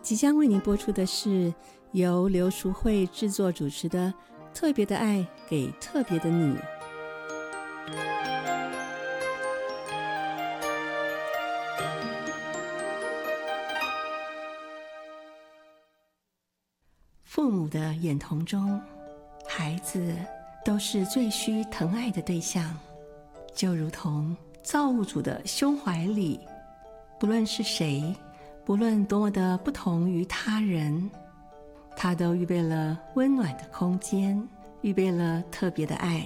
即将为您播出的是由刘淑慧制作主持的《特别的爱给特别的你》。父母的眼瞳中，孩子都是最需疼爱的对象，就如同造物主的胸怀里，不论是谁，不论多么的不同于他人，他都预备了温暖的空间，预备了特别的爱。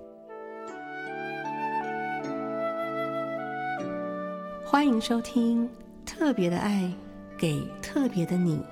欢迎收听《特别的爱给特别的你》。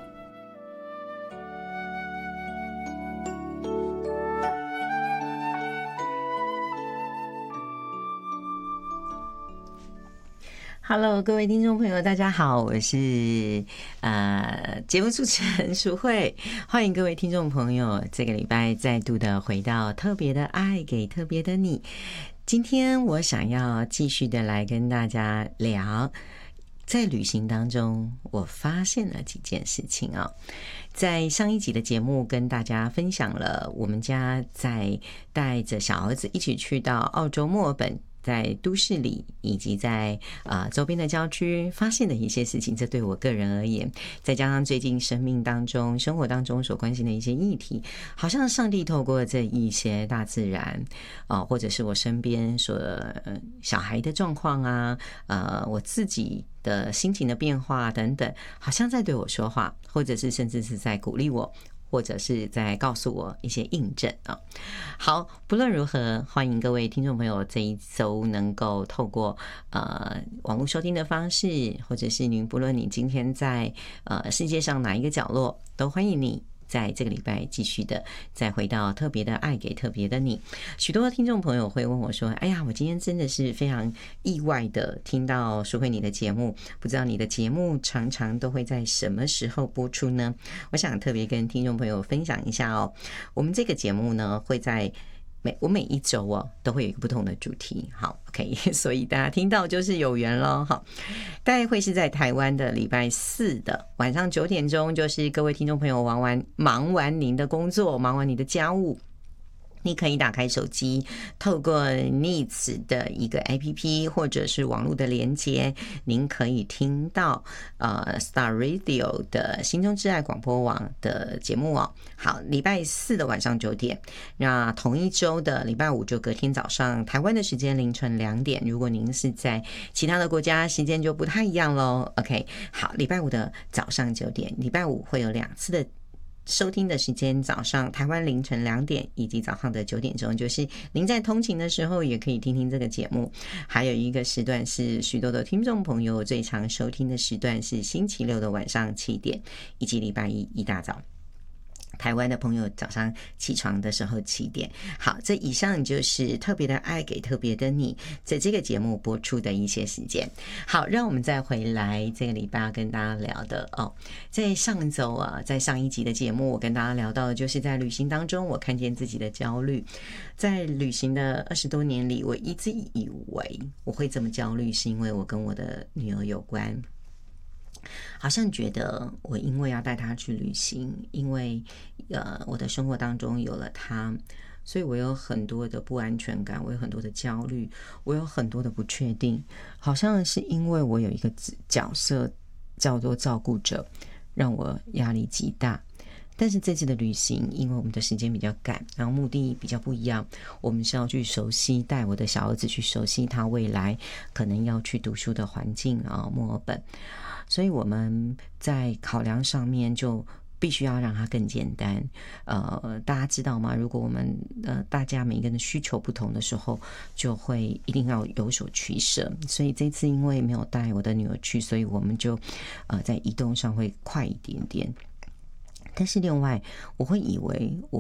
Hello， 各位听众朋友，大家好，我是节目主持人淑慧，欢迎各位听众朋友这个礼拜再度的回到特别的爱给特别的你。今天我想要继续的来跟大家聊，在旅行当中我发现了几件事情啊。在上一集的节目跟大家分享了我们家在带着小儿子一起去到澳洲墨尔本，在都市里以及在周边的郊区发现的一些事情，这对我个人而言，再加上最近生命当中生活当中所关心的一些议题，好像上帝透过这一些大自然或者是我身边小孩的状况啊，我自己的心情的变化等等，好像在对我说话，或者是甚至是在鼓励我，或者是在告诉我一些印证啊。好，不论如何，欢迎各位听众朋友这一周能够透过网络收听的方式，或者是不论你今天在世界上哪一个角落，都欢迎你在这个礼拜继续的再回到特别的爱给特别的你。许多听众朋友会问我说，哎呀，我今天真的是非常意外的听到淑慧你的节目，不知道你的节目常常都会在什么时候播出呢？我想特别跟听众朋友分享一下哦，我们这个节目呢会在我每一周都会有一个不同的主题。好 OK， 所以大家听到就是有缘咯。好，大概会是在台湾的礼拜四的晚上9点钟，就是各位听众朋友忙完您的工作，忙完你的家务，你可以打开手机，透过 Needs 的一个 APP 或者是网络的连接，您可以听到Star Radio 的心中之爱广播网的节目哦。好，礼拜四的晚上9点，那同一周的礼拜五就隔天早上台湾的时间凌晨2点，如果您是在其他的国家，时间就不太一样咯。 OK， 好，礼拜五的早上9点，礼拜五会有2次的收听的时间，早上台湾凌晨2点以及早上的9点钟，就是您在通勤的时候也可以听听这个节目。还有一个时段是许多的听众朋友最常收听的时段，是星期六的晚上7点以及礼拜一大早台湾的朋友早上起床的时候7点。好，这以上就是特别的爱给特别的你在这个节目播出的一些时间。好，让我们再回来这个礼拜要跟大家聊的在上周在上一集的节目我跟大家聊到的就是在旅行当中我看见自己的焦虑。在旅行的20多年里，我一直以为我会这么焦虑是因为我跟我的女儿有关，好像觉得我因为要带她去旅行，因为我的生活当中有了她，所以我有很多的不安全感，我有很多的焦虑，我有很多的不确定，好像是因为我有一个角色叫做照顾者，让我压力极大。但是这次的旅行，因为我们的时间比较赶，然后目的比较不一样，我们是要去熟悉，带我的小儿子去熟悉他未来可能要去读书的环境墨尔本，所以我们在考量上面就必须要让它更简单。大家知道吗？如果我们大家每一个人的需求不同的时候，就会一定要有所取舍。所以这次因为没有带我的女儿去，所以我们就在移动上会快一点点。但是另外，我会以为